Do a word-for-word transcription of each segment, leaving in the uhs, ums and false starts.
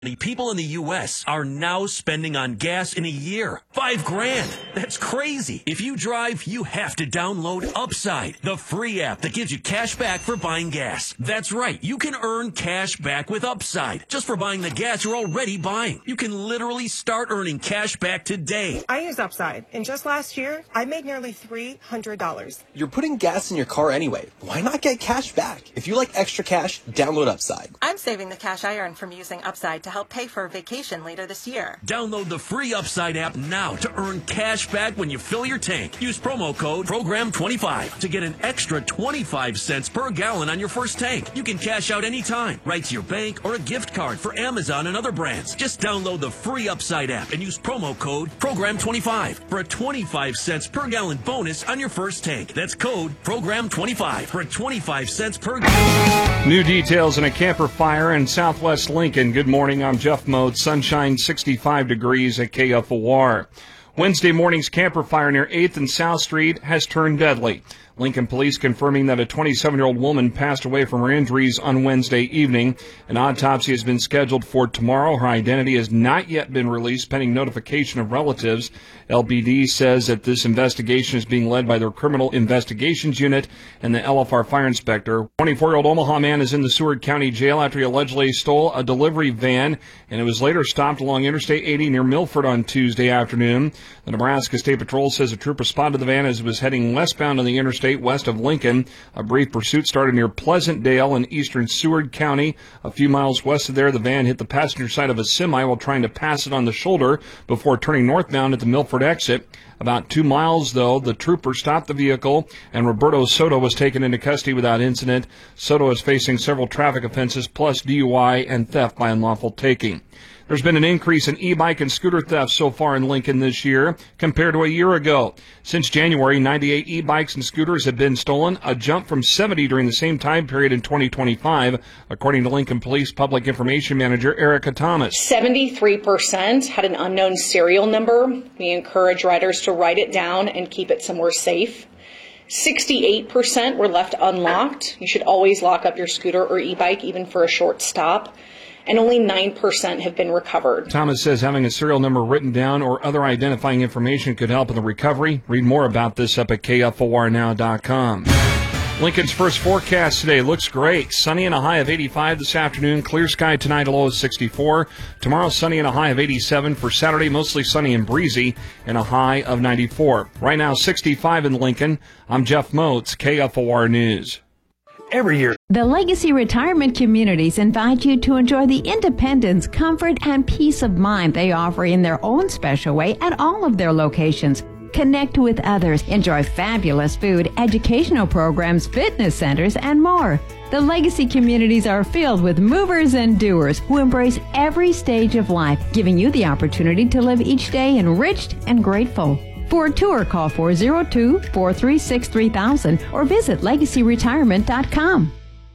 People in the U S are now spending on gas in a year. Five grand. That's crazy. If you drive, you have to download Upside, the free app that gives you cash back for buying gas. That's right. You can earn cash back with Upside just for buying the gas you're already buying. You can literally start earning cash back today. I use Upside, and just last year, I made nearly three hundred dollars. You're putting gas in your car anyway. Why not get cash back? If you like extra cash, download Upside. I'm saving the cash I earn from using Upside to help pay for a vacation later this year. Download the free Upside app now to earn cash back when you fill your tank. Use promo code program twenty-five to get an extra twenty-five cents per gallon on your first tank. You can cash out anytime, right to your bank or a gift card for Amazon and other brands. Just download the free Upside app and use promo code program twenty-five for a twenty-five cents per gallon bonus on your first tank. That's code program twenty-five for a twenty-five cents per gallon. New details in a camper fire in southwest Lincoln. Good morning, I'm Jeff Mode. Sunshine, sixty-five degrees at K F O R. Wednesday morning's camper fire near eighth and South Street has turned deadly. Lincoln police confirming that a twenty-seven-year-old woman passed away from her injuries on Wednesday evening. An autopsy has been scheduled for tomorrow. Her identity has not yet been released, pending notification of relatives. L B D says that this investigation is being led by their Criminal Investigations Unit and the L F R fire inspector. twenty-four-year-old Omaha man is in the Seward County Jail after he allegedly stole a delivery van, and it was later stopped along Interstate eighty near Milford on Tuesday afternoon. The Nebraska State Patrol says a trooper spotted the van as it was heading westbound on the interstate west of Lincoln. A brief pursuit started near Pleasantdale in eastern Seward County. A few miles west of there, the van hit the passenger side of a semi while trying to pass it on the shoulder before turning northbound at the Milford exit. About two miles, though, the trooper stopped the vehicle, and Roberto Soto was taken into custody without incident. Soto is facing several traffic offenses, plus D U I and theft by unlawful taking. There's been an increase in e-bike and scooter thefts so far in Lincoln this year compared to a year ago. Since January, ninety-eight e-bikes and scooters have been stolen, a jump from seventy during the same time period in twenty twenty-five, according to Lincoln Police Public Information Manager Erica Thomas. seventy-three percent had an unknown serial number. We encourage riders to write it down and keep it somewhere safe. sixty-eight percent were left unlocked. You should always lock up your scooter or e-bike, even for a short stop. And only nine percent have been recovered. Thomas says having a serial number written down or other identifying information could help in the recovery. Read more about this up at K F O R now dot com. Lincoln's first forecast today looks great. Sunny and a high of eighty-five this afternoon. Clear sky tonight, a low of sixty-four. Tomorrow, sunny and a high of eighty-seven. For Saturday, mostly sunny and breezy and a high of ninety-four. Right now, sixty-five in Lincoln. I'm Jeff Moats, K F O R News. Every year. The Legacy Retirement Communities invite you to enjoy the independence, comfort, and peace of mind they offer in their own special way at all of their locations. Connect with others, enjoy fabulous food, educational programs, fitness centers, and more. The Legacy Communities are filled with movers and doers who embrace every stage of life, giving you the opportunity to live each day enriched and grateful. For a tour, call four oh two, four three six, three thousand or visit legacy retirement dot com.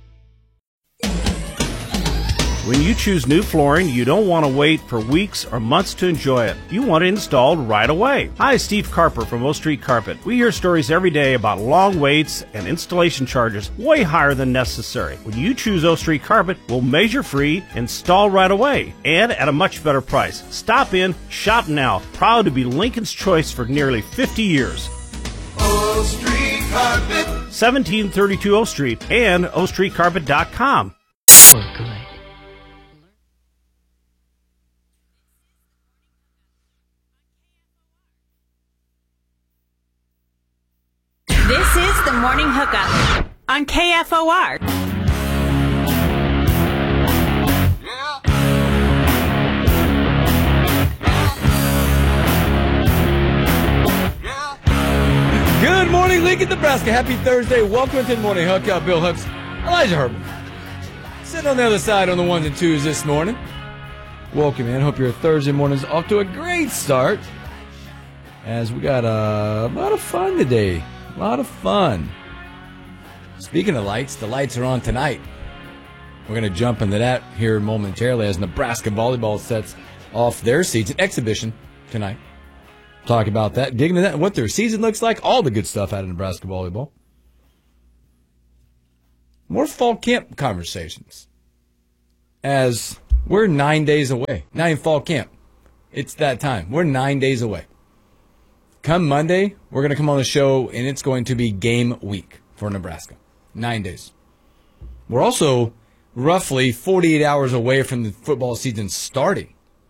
When you choose new flooring, you don't want to wait for weeks or months to enjoy it. You want it installed right away. Hi, Steve Carper from O Street Carpet. We hear stories every day about long waits and installation charges way higher than necessary. When you choose O Street Carpet, we'll measure free, install right away, and at a much better price. Stop in, shop now. Proud to be Lincoln's choice for nearly fifty years. O Street Carpet. seventeen thirty-two O Street and O Street Carpet dot com. For good. This is the Morning Hookup on K F O R. Good morning, Lincoln, Nebraska. Happy Thursday. Welcome to the Morning Hookup. Bill Hooks, Elijah Herbert. Sitting on the other side on the ones and twos this morning. Welcome, man. Hope your Thursday morning's off to a great start. As we got a lot of fun today. A lot of fun. Speaking of lights, the lights are on tonight. We're going to jump into that here momentarily as Nebraska volleyball sets off their season exhibition tonight. Talk about that, dig into that, what their season looks like, all the good stuff out of Nebraska volleyball. More fall camp conversations. As We're nine days away. Not even fall camp. It's that time. We're nine days away. Come Monday, we're going to come on the show, and it's going to be game week for Nebraska. Nine days. We're also roughly forty-eight hours away from the football season starting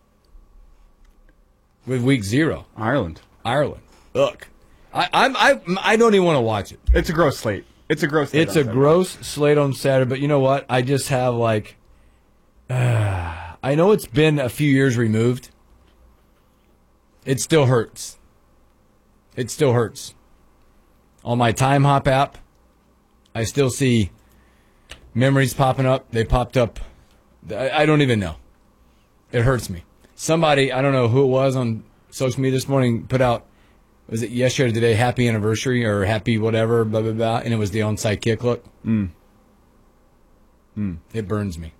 with week zero. Ireland. Ireland. Look, I I'm, I I don't even want to watch it. It's a gross slate. It's a gross slate. It's a Saturday. gross slate on Saturday, but you know what? I just have like, uh, I know it's been a few years removed. It still hurts. It still hurts. On my Time Hop app, I still see memories popping up. They popped up. I, I don't even know. It hurts me. Somebody, I don't know who it was on social media this morning, put out, was it yesterday or today, happy anniversary or happy whatever, blah, blah, blah, and it was the onside kick look. Mm. Mm. It burns me.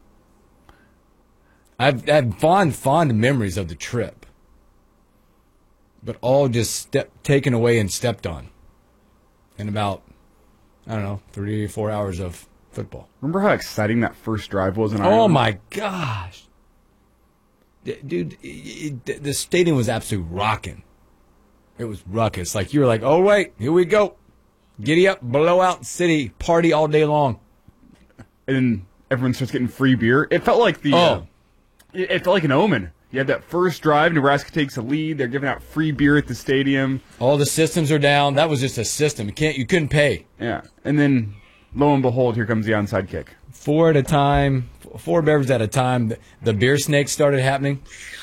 I've had fond, fond memories of the trip, but all just step, taken away and stepped on in about, I don't know, three or four hours of football. Remember how exciting that first drive was in Oh, Ireland? my gosh. D- Dude, it, it, the stadium was absolutely rocking. It was ruckus. Like, you were like, oh, wait, here we go. Giddy up, blowout city, party all day long. And then everyone starts getting free beer. It felt like the... Oh. Uh, it, it felt like an omen. You had that first drive, Nebraska takes a lead. They're giving out free beer at the stadium. All the systems are down. That was just a system. You can't, you couldn't pay. Yeah. And then, lo and behold, here comes the onside kick. Four at a time, four beverages at a time. The, the beer snakes started happening.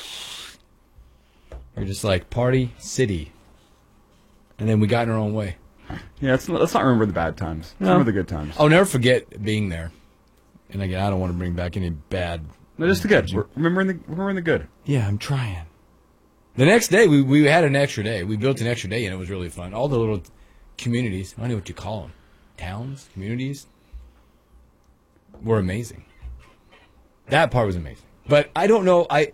You're just like, party city. And then we got in our own way. Yeah, let's, let's not remember the bad times. Let's No. remember the good times. I'll never forget being there. And again, I don't want to bring back any bad. No, just the good. We're remembering the, remembering the good. Yeah, I'm trying. The next day, we, we had an extra day. We built an extra day, and it was really fun. All the little communities, I don't know what you call them, towns, communities, were amazing. That part was amazing. But I don't know. I.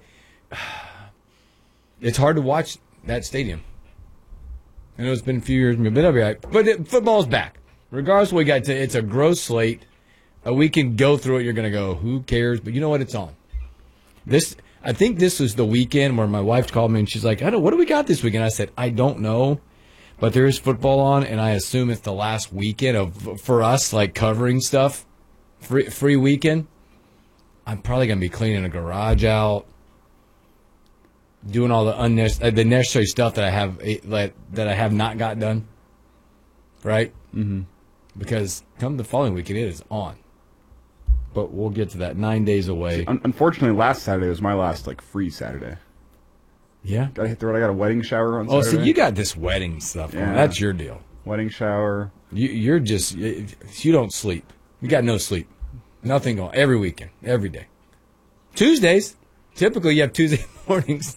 It's hard to watch that stadium. I know it's been a few years, but it'll be all right. But it, football's back. Regardless of what we got to, it's a gross slate. Uh, we can go through it. You're going to go, who cares? But you know what? It's on. This, I think this was the weekend where my wife called me and she's like, I don't, what do we got this weekend? I said, I don't know, but there is football on, and I assume it's the last weekend of for us, like covering stuff. Free, free weekend. I'm probably going to be cleaning a garage out, doing all the unnecessary, the necessary stuff that I have that that I have not got done. Right? Mm-hmm. Because come the following weekend, it is on. But we'll get to that. Nine days away. Un- unfortunately, last Saturday was my last like free Saturday. Yeah. Got to hit the road. I got a wedding shower on Oh, Saturday. so you got this wedding stuff on. Yeah. That's your deal. Wedding shower. You, you're just, you don't sleep. You got no sleep. Nothing going. Every weekend. Every day. Tuesdays. Typically, you have Tuesday mornings.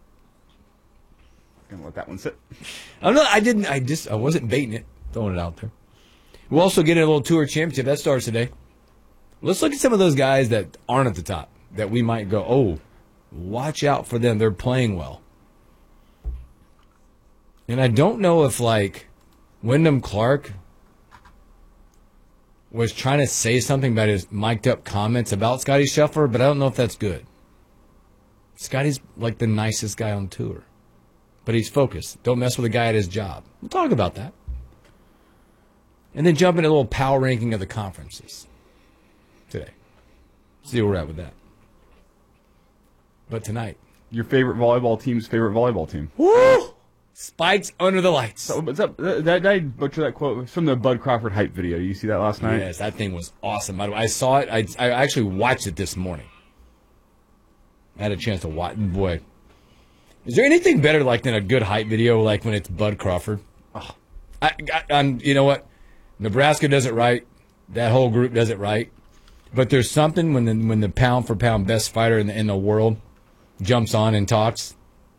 Gonna let that one sit. I'm not, I didn't, I just, I wasn't baiting it. Throwing it out there. We'll also get a little tour championship. That starts today. Let's look at some of those guys that aren't at the top that we might go, oh, watch out for them. They're playing well. And I don't know if, like, Wyndham Clark was trying to say something about his mic'd up comments about Scotty Scheffler, but I don't know if that's good. Scotty's like the nicest guy on tour. But he's focused. Don't mess with a guy at his job. We'll talk about that. And then jump into a little power ranking of the conferences today. See where we're at with that. But tonight. Your favorite volleyball team's favorite volleyball team. Woo! Spikes under the lights. So, what's up? That, that, I butchered that quote. It was from the Bud Crawford hype video. You see that last night? Yes, that thing was awesome. I, I saw it. I, I actually watched it this morning. I had a chance to watch. Boy. Is there anything better like than a good hype video like when it's Bud Crawford? Oh, I, I, I'm, you know what? Nebraska does it right. That whole group does it right. But there's something when the when the pound for pound best fighter in the, in the world jumps on and talks.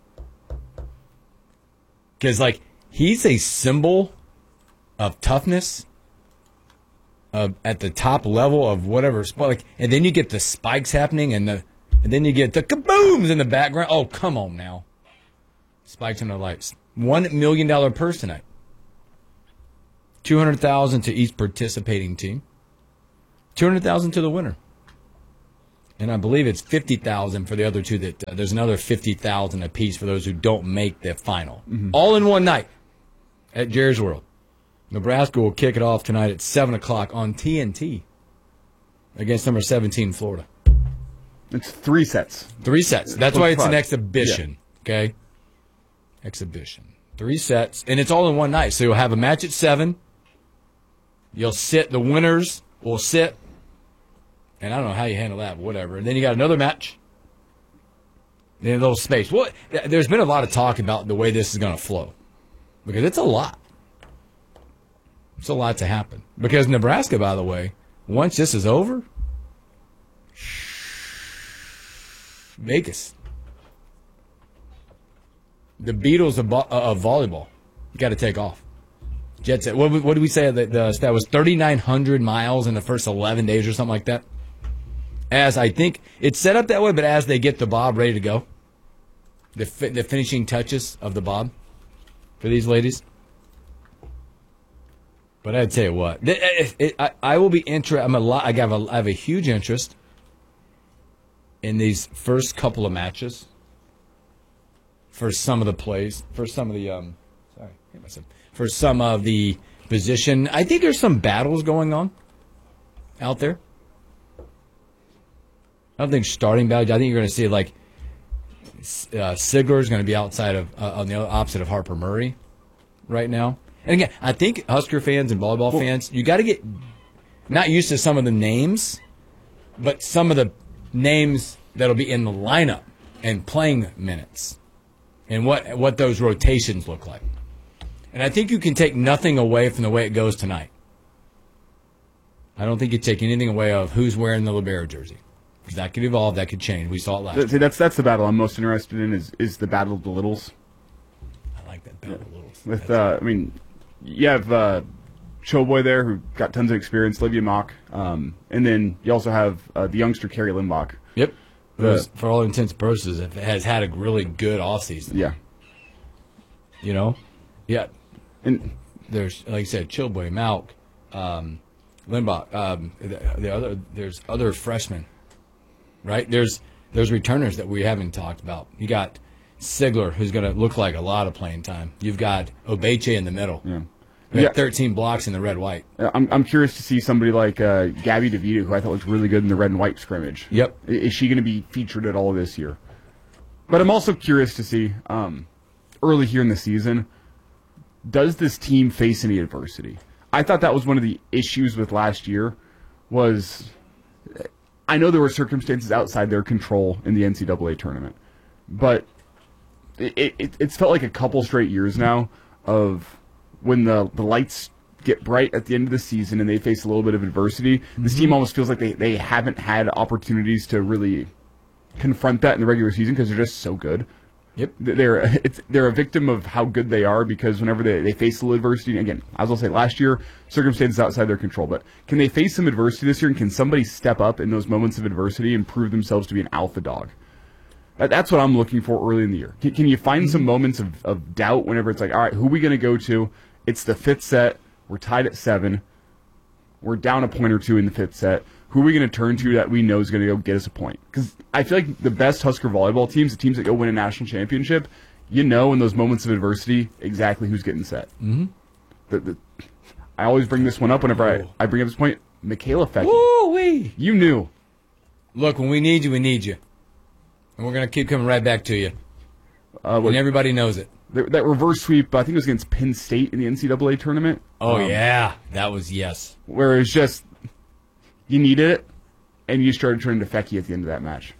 Because, like, he's a symbol of toughness uh, at the top level of whatever sport. Like, and then you get the spikes happening, and the and then you get the kabooms in the background. Oh, come on now. Spikes under lights. One million dollar purse tonight. Two hundred thousand to each participating team. Two hundred thousand to the winner. And I believe it's fifty thousand dollars for the other two. That uh, there's another fifty thousand dollars apiece for those who don't make the final. Mm-hmm. All in one night at Jerry's World. Nebraska will kick it off tonight at seven o'clock on T N T against number seventeen, Florida. It's three sets. Three sets. That's why it's an five. exhibition, yeah. Okay? Exhibition. Three sets. And it's all in one night. So you'll have a match at seven. You'll sit. The winners will sit. And I don't know how you handle that, but whatever. And then you got another match. Then a little space. Well, there's been a lot of talk about the way this is going to flow. Because it's a lot. It's a lot to happen. Because Nebraska, by the way, once this is over, Vegas. The Beatles of, vo- of volleyball. You got to take off. Jet set. What, what did we say? That the stat was thirty-nine hundred miles in the first eleven days or something like that. As I think it's set up that way, but as they get the bob ready to go, the fi- the finishing touches of the bob for these ladies. But I'd tell you what, it, it, it, I, I will be interested. I'm a lot. I have a I have a huge interest in these first couple of matches. For some of the plays, for some of the um, sorry, hit myself. For some of the position, I think there's some battles going on out there. I don't think starting battles. I think you're going to see like uh, Sigler is going to be outside of uh, on the opposite of Harper Murray right now. And again, I think Husker fans and volleyball well, fans, you got to get not used to some of the names, but some of the names that'll be in the lineup and playing minutes, and what what those rotations look like. And I think you can take nothing away from the way it goes tonight. I don't think you take anything away of who's wearing the Libero jersey. Because that could evolve, that could change. We saw it last year. That's, that's the battle I'm most interested in is, is the Battle of the Littles. I like that Battle yeah. of the Littles. With, uh, I mean, you have uh, Showboy there who got tons of experience, Livia Mock. Um, and then you also have uh, the youngster Carrie Limbach. Yep. The, for all intents and purposes, it has had a really good offseason. Yeah. You know? Yeah. And there's, like you said, Chilboy, Malk, um, Limbach. Um, the, the other, there's other freshmen, right? There's there's returners that we haven't talked about. You got Sigler, who's going to look like a lot of playing time. You've got Obeche in the middle. Yeah. You got thirteen blocks in the red-white. I'm I'm curious to see somebody like uh, Gabby DeVito, who I thought looked really good in the red and white scrimmage. Yep. Is she going to be featured at all this year? But I'm also curious to see, um, early here in the season, does this team face any adversity? I thought that was one of the issues with last year was I know there were circumstances outside their control in the N C double A tournament, but it, it, it's felt like a couple straight years now of when the, the lights get bright at the end of the season and they face a little bit of adversity, mm-hmm. this team almost feels like they, they haven't had opportunities to really confront that in the regular season because they're just so good. Yep, they're it's, they're a victim of how good they are because whenever they, they face a little adversity, again, I was going to say last year, circumstances outside their control, but can they face some adversity this year and can somebody step up in those moments of adversity and prove themselves to be an alpha dog? That, that's what I'm looking for early in the year. Can, can you find mm-hmm. some moments of, of doubt whenever it's like, all right, who are we going to go to? It's the fifth set. We're tied at seven. We're down a point or two in the fifth set. Who are we going to turn to that we know is going to go get us a point? Because I feel like the best Husker volleyball teams, the teams that go win a national championship, you know in those moments of adversity exactly who's getting set. Mm-hmm. The, the, I always bring this one up whenever I, I bring up this point. Michaela Fecky. Woo-wee. You knew. Look, when we need you, we need you. And we're going to keep coming right back to you. Uh, and everybody knows it. That, that reverse sweep, I think it was against Penn State in the N C double A tournament. Oh, um, yeah. That was yes. Where it's just... You needed it, and you started turning to Fecky at the end of that match.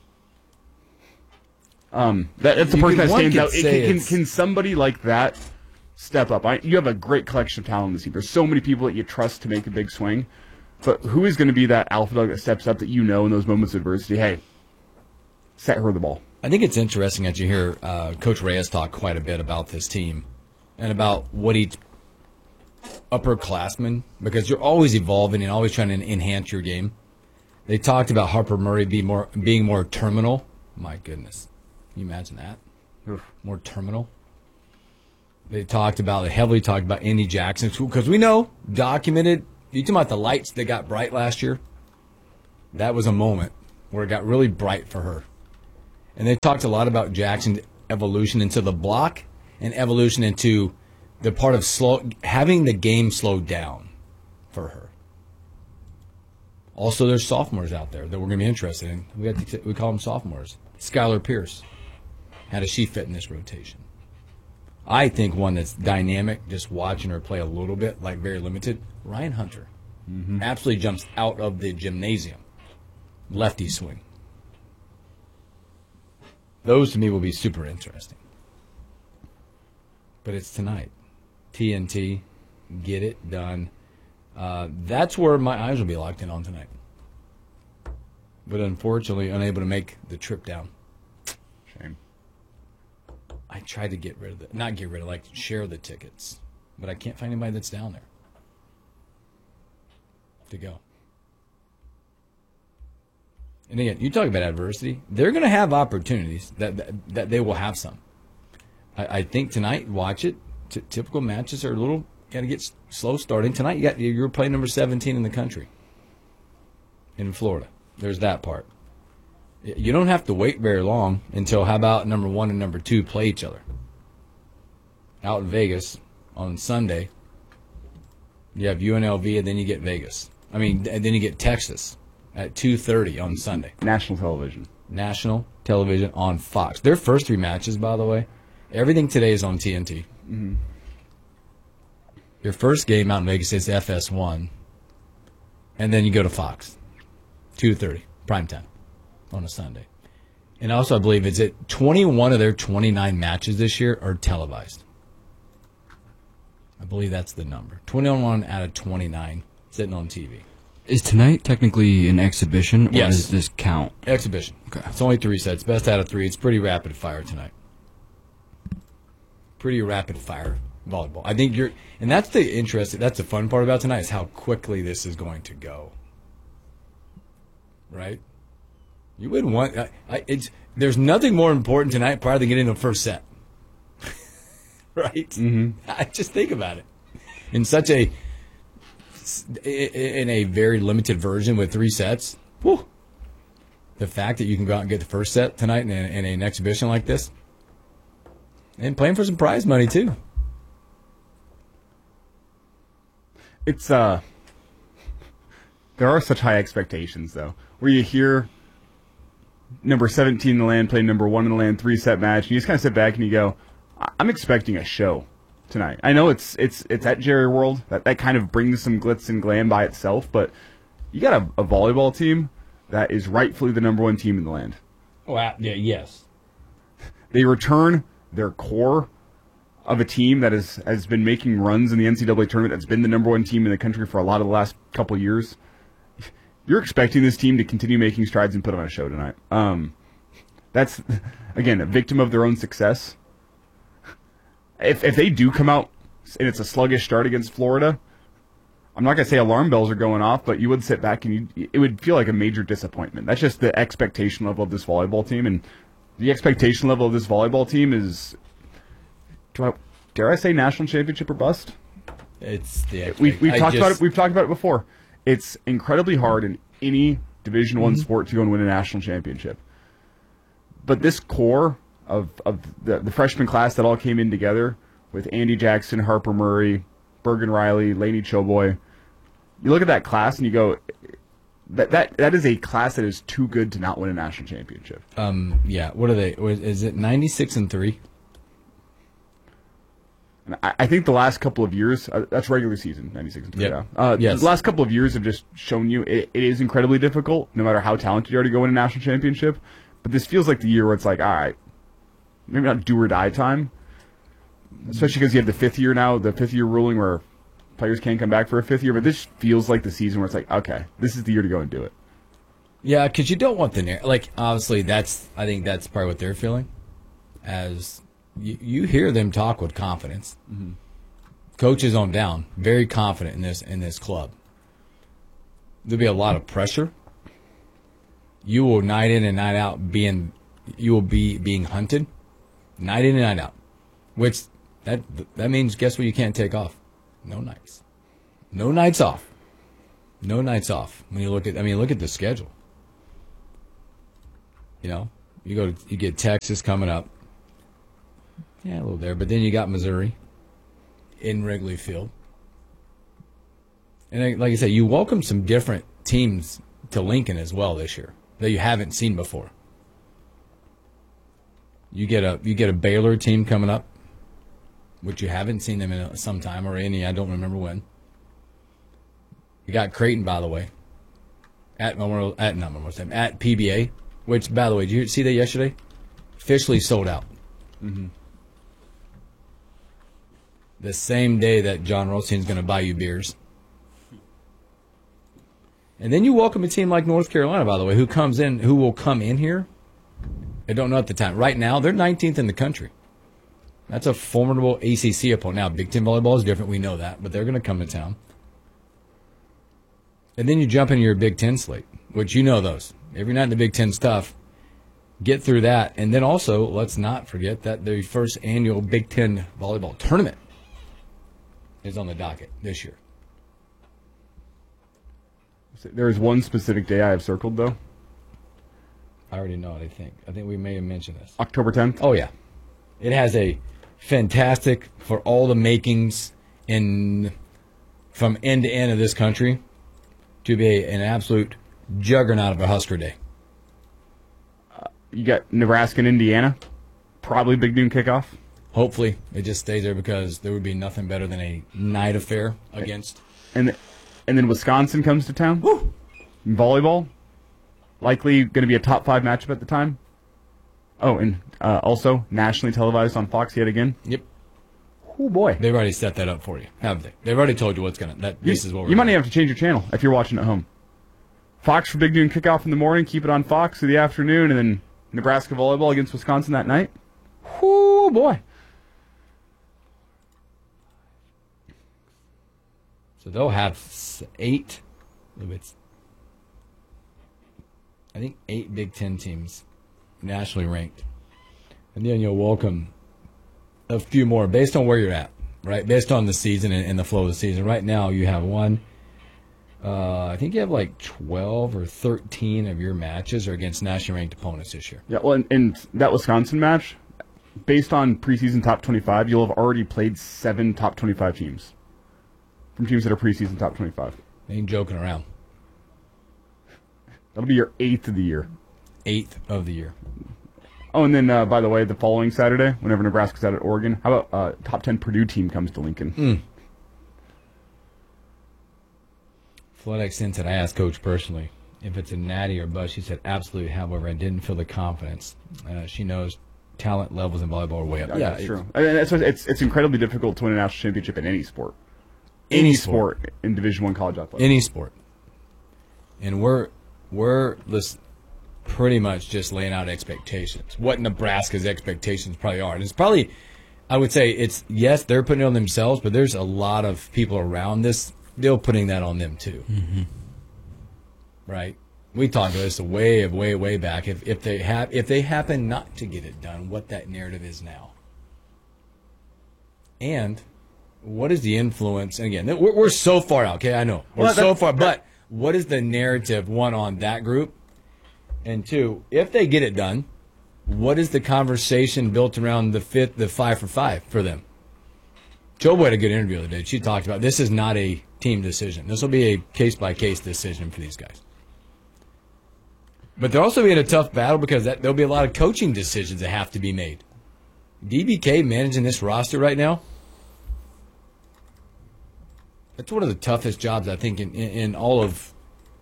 Um, that, that's the you person could, that stands out. It, can, can, can somebody like that step up? I, you have a great collection of talent in this team. There's so many people that you trust to make a big swing, but who is going to be that alpha dog that steps up that you know in those moments of adversity? Hey, set her the ball. I think it's interesting that you hear uh, Coach Reyes talk quite a bit about this team and about what he upperclassmen, because you're always evolving and always trying to enhance your game. They talked about Harper Murray be more, being more terminal. My goodness. Can you imagine that? Oof. More terminal. They talked about, they heavily talked about Indy Jackson, because we know, documented, you talking about the lights that got bright last year? That was a moment where it got really bright for her. And they talked a lot about Jackson's evolution into the block and evolution into the part of slow having the game slowed down for her. Also, there's sophomores out there that we're going to be interested in. We have to, we call them sophomores. Skylar Pierce. How does she fit in this rotation? I think one that's dynamic, just watching her play a little bit, like very limited, Ryan Hunter. Mm-hmm. Absolutely jumps out of the gymnasium. Lefty swing. Those to me will be super interesting. But it's tonight. T N T, get it done. Uh, that's where my eyes will be locked in on tonight. But unfortunately, unable to make the trip down. Shame. I tried to get rid of it. Not get rid of, like share the tickets. But I can't find anybody that's down there to go. And again, you talk about adversity. They're going to have opportunities that, that that they will have some. I, I think tonight, watch it. T- typical matches are a little got to get s- slow starting. Tonight, you got you're playing number seventeen in the country in Florida. There's that part. You don't have to wait very long until how about number one and number two play each other out in Vegas on Sunday. You have U N L V, and then you get Vegas. I mean, and then you get Texas at two thirty on Sunday. National television. National television on Fox. Their first three matches, by the way, everything today is on T N T. Mm-hmm. Your first game out in Vegas is F S one, and then you go to Fox, two thirty, primetime on a Sunday. And also, I believe it's at twenty-one of their twenty-nine matches this year are televised. I believe that's the number. twenty-one out of twenty-nine sitting on T V. Is tonight technically an exhibition, or Yes. does this count? Exhibition. Okay. It's only three sets. Best out of three. It's pretty rapid fire tonight. Pretty rapid fire volleyball. I think you're, and that's the interesting, that's the fun part about tonight is how quickly this is going to go. Right? You wouldn't want, I, I, it's, there's nothing more important tonight prior to getting the first set. Right? Mm-hmm. I just think about it. In such a, in a very limited version with three sets, whew, the fact that you can go out and get the first set tonight in, a, in an exhibition like this, and playing for some prize money too. It's uh, there are such high expectations though, where you hear number seventeen in the land play number one in the land three set match, and you just kind of sit back and you go, I'm expecting a show tonight. I know it's it's it's at Jerry World. That that kind of brings some glitz and glam by itself, but you got a, a volleyball team that is rightfully the number one team in the land. Oh, yeah, yes. They return their core of a team that has, has been making runs in the N C double A tournament, that's been the number one team in the country for a lot of the last couple of years. You're expecting this team to continue making strides and put on a show tonight. Um, that's, again, a victim of their own success. If if they do come out and it's a sluggish start against Florida, I'm not going to say alarm bells are going off, but you would sit back and you, it would feel like a major disappointment. That's just the expectation level of this volleyball team, and the expectation level of this volleyball team is, do I, dare I say, national championship or bust? It's the expect- we've we've I talked just, about it. We've talked about it before. It's incredibly hard in any Division One Mhm. sport to go and win a national championship. But this core of of the, the freshman class that all came in together with Andy Jackson, Harper Murray, Bergen Riley, Lainey Choboy, you look at that class and you go, that that that is a class that is too good to not win a national championship. Um, yeah. What are they? Is it ninety-six and three? And I, I think the last couple of years, uh, that's regular season, ninety-six and three. Yep. Yeah. Uh, Yes. The last couple of years have just shown you it, it is incredibly difficult, no matter how talented you are to go win a national championship. But this feels like the year where it's like, all right, maybe not do or die time. Especially because you have the fifth year now, the fifth year ruling where players can't come back for a fifth year. But this feels like the season where it's like, okay, this is the year to go and do it. Yeah, because you don't want the narr- like. Obviously, that's. I think that's probably what they're feeling. As you, you hear them talk with confidence, Mhm. coaches on down, very confident in this in this club. There'll be a lot of pressure. You will night in and night out being. You will be being hunted, night in and night out, which that that means guess what? You can't take off. No nights. No nights off. No nights off. When you look at, I mean, look at the schedule. You know, you go to, you get Texas coming up. Yeah, a little there. But then you got Missouri in Wrigley Field. And like I said, you welcome some different teams to Lincoln as well this year that you haven't seen before. You get a you get a Baylor team coming up, which you haven't seen them in some time or any, I don't remember when. You got Creighton, by the way, at Memorial, at not Memorial Stadium, at P B A, which, by the way, did you see that yesterday? Officially sold out. Mm-hmm. The same day that John Rostein's going to buy you beers. And then you welcome a team like North Carolina, by the way, who comes in, who will come in here. I don't know at the time. Right now, they're nineteenth in the country. That's a formidable A C C opponent. Now, Big Ten volleyball is different. We know that. But they're going to come to town. And then you jump into your Big Ten slate, which you know those. Every night in the Big Ten stuff, get through that. And then also, let's not forget that the first annual Big Ten volleyball tournament is on the docket this year. There is one specific day I have circled, though. I already know it, I think. I think we may have mentioned this. October tenth? Oh, yeah. It has a fantastic, for all the makings in from end to end of this country, to be a, an absolute juggernaut of a Husker Day. Uh, you got Nebraska and Indiana. Probably big noon kickoff. Hopefully it just stays there because there would be nothing better than a night affair against. And and then Wisconsin comes to town. Woo! Volleyball. Likely going to be a top five matchup at the time. Oh, and uh, also nationally televised on Fox yet again. Yep. Oh boy, they've already set that up for you, haven't they? They've already told you what's gonna. That you, this is what we're you might doing. have to change your channel if you're watching at home. Fox for big noon kickoff in the morning. Keep it on Fox for the afternoon, and then Nebraska volleyball against Wisconsin that night. Oh boy. So they'll have eight. It's, I think eight Big Ten teams nationally ranked. And then you'll welcome a few more based on where you're at, right? Based on the season and, and the flow of the season. Right now you have one, uh, I think you have like twelve or thirteen of your matches are against nationally ranked opponents this year. Yeah, well, and, and that Wisconsin match, based on preseason top twenty-five, you'll have already played seven top twenty-five teams. From teams that are preseason top twenty-five. They ain't joking around. That'll be your eighth of the year. Eighth of the year. Oh, and then, uh, by the way, the following Saturday, whenever Nebraska's out at Oregon, how about uh, top ten Purdue team comes to Lincoln? Mm. FloodX sent it. I asked Coach personally if it's a natty or bust. She said absolutely. However, I didn't feel the confidence. Uh, she knows talent levels in volleyball are way up. Yeah, yeah, that's true. I mean, that's, it's, it's incredibly difficult to win a national championship in any sport. Any, any sport. sport in Division One college athletics. Any sport. And we're we're let's pretty much just laying out expectations. What Nebraska's expectations probably are. And it's probably, I would say it's, yes, they're putting it on themselves, but there's a lot of people around this, they're putting that on them too. Mm-hmm. Right? We talked about this way, way, way back. If if they have if they happen not to get it done, what that narrative is now. And what is the influence? And again, we're, we're so far out. Okay, I know we're well, so far, but what is the narrative? One, on that group, and two, if they get it done, what is the conversation built around the fifth, the five for five for them? Joe had a good interview the other day. She talked about this is not a team decision. This will be a case by case decision for these guys. But they'll also be in a tough battle because that, there'll be a lot of coaching decisions that have to be made. D B K managing this roster right now. That's one of the toughest jobs, I think, in, in, in all of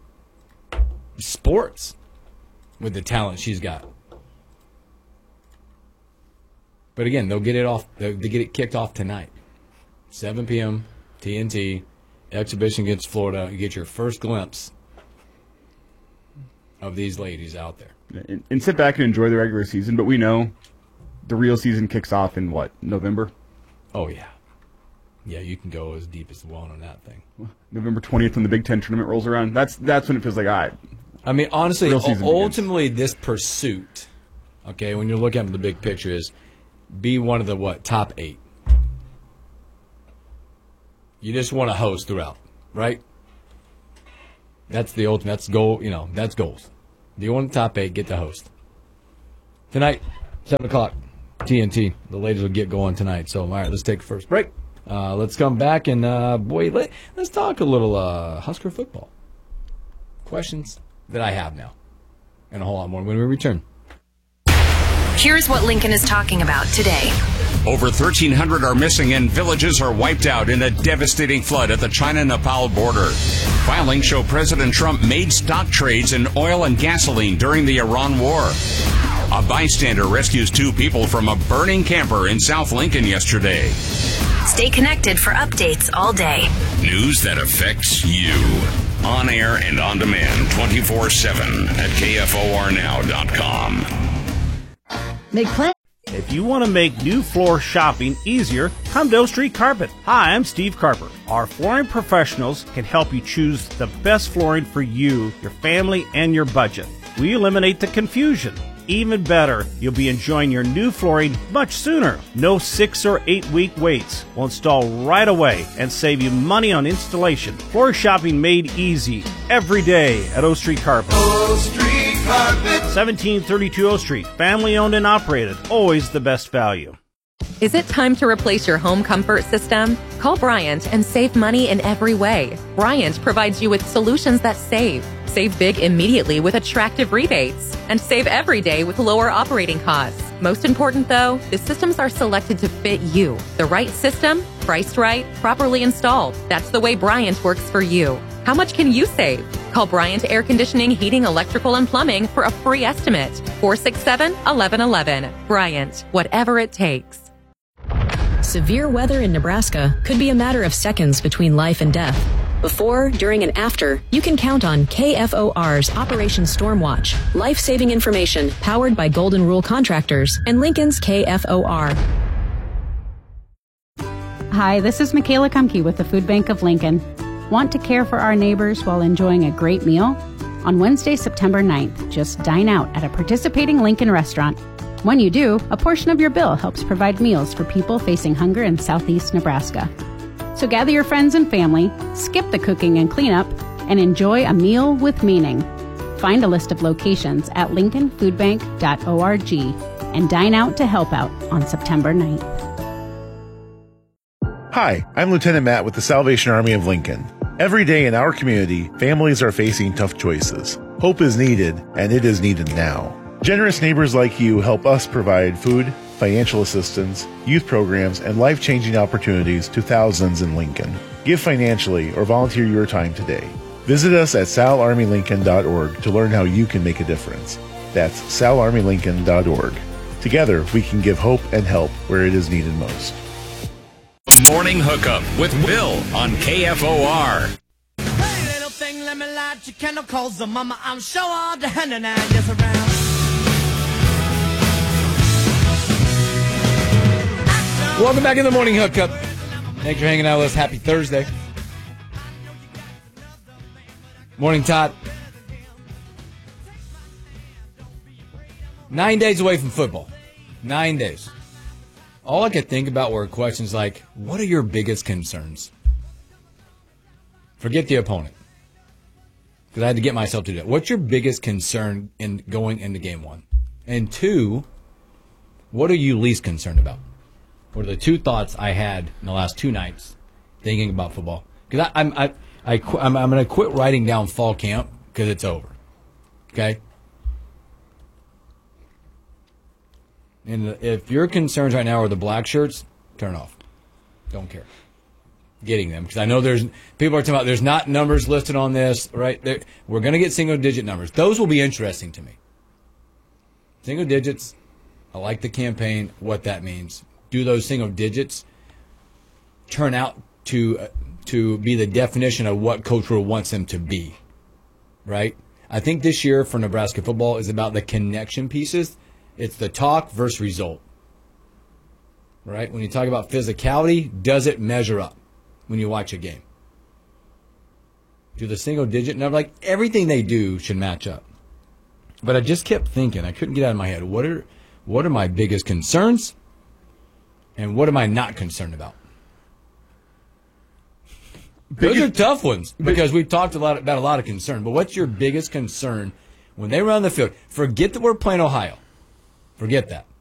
sports with the talent she's got. But again, they'll get it off. They get it kicked off tonight, seven p.m. T N T exhibition against Florida. You get your first glimpse of these ladies out there, and, and sit back and enjoy the regular season. But we know the real season kicks off in what, November? Oh yeah. Yeah, you can go as deep as the well on that thing. November twentieth when the Big Ten tournament rolls around. That's that's when it feels like, all right. I mean, honestly, season ultimately, begins. this pursuit, okay, when you're looking at the big picture, is be one of the, what, top eight. You just want to host throughout, right? That's the ultimate. That's goal. You know, that's goals. Be one of the top eight, get to host. Tonight, seven o'clock, T N T. The ladies will get going tonight. So, all right, let's take the first break. Uh, let's come back and, uh, boy, let, let's talk a little uh, Husker football. Questions that I have now. And a whole lot more when we return. Here's what Lincoln is talking about today. Over thirteen hundred are missing and villages are wiped out in a devastating flood at the China-Nepal border. Filings show President Trump made stock trades in oil and gasoline during the Iran war. A bystander rescues two people from a burning camper in South Lincoln yesterday. Stay connected for updates all day. News that affects you. On air and on demand twenty-four seven at K F O R now dot com. Make plans. If you want to make new floor shopping easier, come to O Street Carpet. Hi, I'm Steve Carper. Our flooring professionals can help you choose the best flooring for you, your family, and your budget. We eliminate the confusion. Even better, you'll be enjoying your new flooring much sooner. No six or eight week waits. We'll install right away and save you money on installation. Floor shopping made easy every day at O Street Carpet. O Street Carpet. seventeen thirty-two O Street. Family owned and operated. Always the best value. Is it time to replace your home comfort system? Call Bryant and save money in every way. Bryant provides you with solutions that save. Save big immediately with attractive rebates. And save every day with lower operating costs. Most important though, the systems are selected to fit you. The right system, priced right, properly installed. That's the way Bryant works for you. How much can you save? Call Bryant Air Conditioning, Heating, Electrical, and Plumbing for a free estimate. four six seven, one one one one. Bryant, whatever it takes. Severe weather in Nebraska could be a matter of seconds between life and death. Before, during, and after, you can count on K F O R's Operation Stormwatch, life-saving information powered by Golden Rule Contractors and Lincoln's K F O R. Hi, this is Michaela Kumke with the Food Bank of Lincoln. Want to care for our neighbors while enjoying a great meal? On Wednesday, September ninth, just dine out at a participating Lincoln restaurant. When you do, a portion of your bill helps provide meals for people facing hunger in southeast Nebraska. So gather your friends and family, skip the cooking and cleanup, and enjoy a meal with meaning. Find a list of locations at lincoln food bank dot org and dine out to help out on September ninth. Hi, I'm Lieutenant Matt with the Salvation Army of Lincoln. Every day in our community, families are facing tough choices. Hope is needed, and it is needed now. Generous neighbors like you help us provide food, financial assistance, youth programs, and life-changing opportunities to thousands in Lincoln. Give financially or volunteer your time today. Visit us at sal army lincoln dot org to learn how you can make a difference. That's sal army lincoln dot org. Together, we can give hope and help where it is needed most. Morning Hookup with Bill on K F O R. Hey, little thing, let me light your candle, cause the mama, I'm sure all the hand and I just around. Welcome back in the Morning Hookup. Thanks for hanging out with us. Happy Thursday. Morning, Todd. Nine days away from football. Nine days. All I could think about were questions like, what are your biggest concerns? Forget the opponent. Because I had to get myself to do that. What's your biggest concern in going into game one? And two, what are you least concerned about? What are the two thoughts I had in the last two nights thinking about football? Because I'm I, I I'm, I'm going to quit writing down fall camp because it's over. Okay. And if your concerns right now are the black shirts, turn off. Don't care. Getting them because I know there's people are talking about there's not numbers listed on this right. There, we're going to get single digit numbers. Those will be interesting to me. Single digits. I like the campaign. What that means. Do those single digits turn out to uh, to be the definition of what Coach Rule wants them to be, right? I think this year for Nebraska football is about the connection pieces. It's the talk versus result, right? When you talk about physicality, does it measure up when you watch a game? Do the single digit number, like everything they do should match up. But I just kept thinking, I couldn't get out of my head, what are what are my biggest concerns? And what am I not concerned about? Those are tough ones because we've talked a lot about a lot of concern. But what's your biggest concern when they run the field? Forget that we're playing Ohio. Forget that.